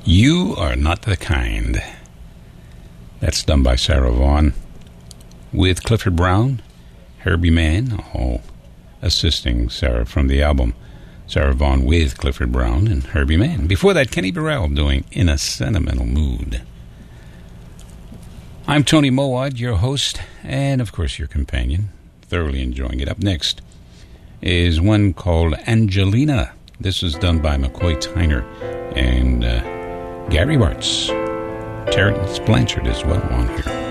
You Are Not the Kind. That's done by Sarah Vaughan with Clifford Brown, Herbie Mann, all assisting Sarah from the album. Sarah Vaughan with Clifford Brown and Herbie Mann. Before that, Kenny Burrell doing In a Sentimental Mood. I'm Tony Mowat, your host, and of course your companion. Thoroughly enjoying it. Up next is one called Angelina. This is done by McCoy Tyner and Gary Bartz. Terrence Blanchard as well on here.